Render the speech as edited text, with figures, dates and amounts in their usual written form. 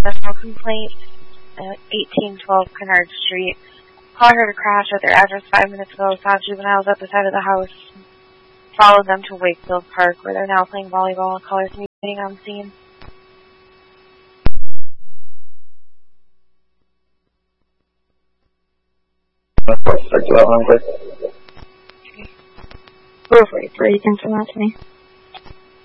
general complaint at 1812 Kennard Street. Caller heard a crash at their address 5 minutes ago. Saw juveniles at the side of the house. Followed them to Wakefield Park, where they're now playing volleyball. Callers meeting on scene. Start to that one quick. Okay. Go for it, so you can send that to me.